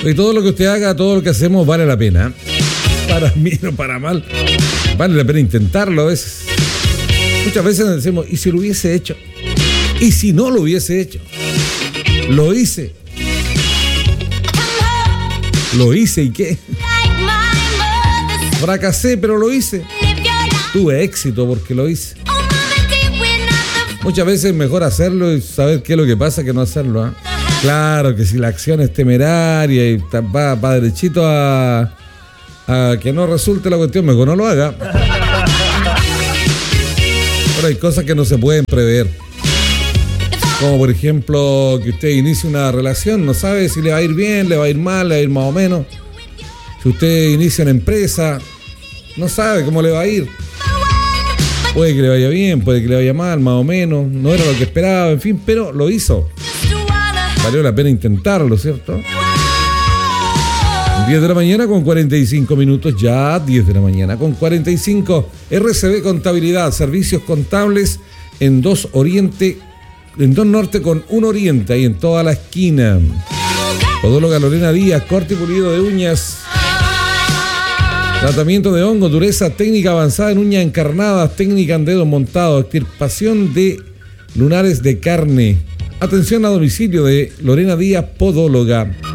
Y todo lo que usted haga, todo lo que hacemos vale la pena. Para bien o para mal, vale la pena intentarlo a veces. Muchas veces nos decimos, ¿y si lo hubiese hecho? ¿Y si no lo hubiese hecho? Lo hice. Lo hice, ¿y qué? Fracasé, pero lo hice. Tuve éxito porque lo hice. Muchas veces es mejor hacerlo y saber qué es lo que pasa que no hacerlo, ¿eh? Claro que si la acción es temeraria y va derechito a que no resulte la cuestión, mejor no lo haga. Pero hay cosas que no se pueden prever. Como por ejemplo, que usted inicie una relación, no sabe si le va a ir bien, le va a ir mal, le va a ir más o menos. Si usted inicia una empresa, no sabe cómo le va a ir. Puede que le vaya bien, puede que le vaya mal, más o menos. No era lo que esperaba, en fin, pero lo hizo. Valió la pena intentarlo, ¿cierto? 10 de la mañana con 45 minutos, ya 10 de la mañana con 45. RCB Contabilidad, servicios contables en 2 Oriente, en 2 Norte con 1 Oriente, ahí en toda la esquina. Podóloga Lorena Díaz, corte y pulido de uñas. Tratamiento de hongo, dureza, técnica avanzada en uñas encarnadas, técnica en dedos montados, extirpación de lunares de carne. Atención a domicilio de Lorena Díaz, podóloga.